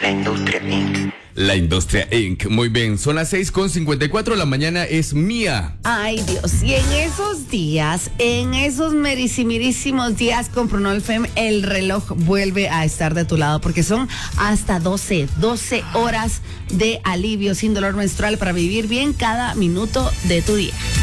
La Industria Inc. La Industria Inc. Muy bien, son las 6:54, la mañana es mía. Ay, Dios, y en esos días, en esos mericimirísimos días con Pronolfem, el reloj vuelve a estar de tu lado, porque son hasta 12 horas de alivio sin dolor menstrual para vivir bien cada minuto de tu día.